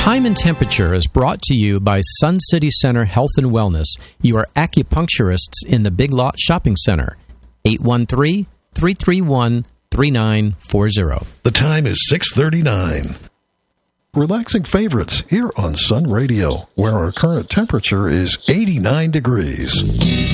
Time and Temperature is brought to you by Sun City Center Health and Wellness, your acupuncturists in the Big Lot Shopping Center. 813-331-3940. The time is 6:39. Relaxing favorites here on Sun Radio, where our current temperature is 89 degrees.